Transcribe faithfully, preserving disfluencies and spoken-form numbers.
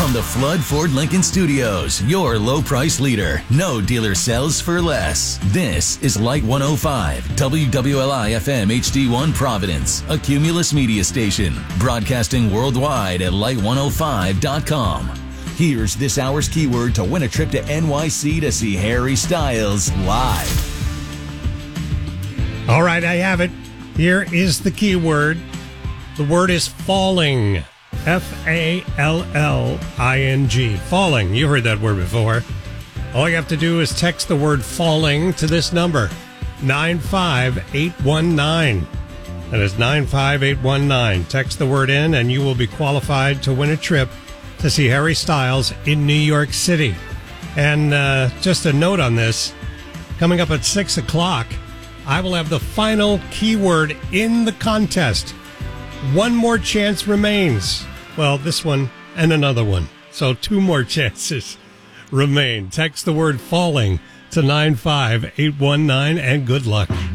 From the Flood Ford Lincoln Studios, your low price leader. No dealer sells for less. This is Light one oh five, W W L I F M H D one Providence, a Cumulus media station, broadcasting worldwide at light one oh five dot com. Here's this hour's keyword to win a trip to N Y C to see Harry Styles live. All right, I have it. Here is the keyword. The word is falling. F A L L I N G. Falling. You've heard that word before. All you have to do is text the word falling to this number, nine five eight one nine. That is nine five eight one nine. Text the word in and you will be qualified to win a trip to see Harry Styles in New York City. And uh, just a note on this, coming up at six o'clock, I will have the final keyword in the contest. One more chance remains. Well, this one and another one. So two more chances remain. Text the word falling to nine five eight one nine and good luck.